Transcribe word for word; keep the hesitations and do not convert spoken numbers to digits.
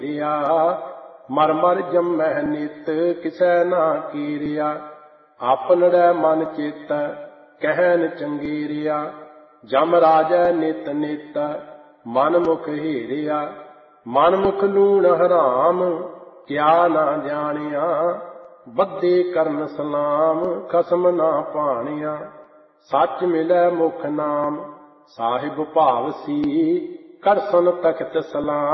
ਰਿਆ ਮਰ ਮਰ ਜੰਮਹਿ ਨਿਤ ਕਿਸੈ ਨਾ ਕੀਰਿਆ। ਆਪਨੜੈ ਮਨ ਚੇਤੈ ਕਹਿਨ ਚੰਗੇਰਿਆ ਜਮ ਰਾਜੈ ਨਿਤ ਨਿਤ ਮਨ ਮੁਖ ਹੀਰਿਆ। ਮਨ ਮੁਖ ਲੂਣ ਹਰਾਮ ਕਿਆ ਨਾ ਜਾਣਿਆ ਬੱਧੇ ਕਰਨ ਸਲਾਮ ਖਸਮ ਨਾ ਭਾਣਿਆ। ਸੱਚ ਮਿਲੈ ਮੁਖ ਨਾਮ ਸਾਹਿਬ ਭਾਵ ਸੀ ਕਰਸਨ ਤਖਤ ਸਲਾਮ।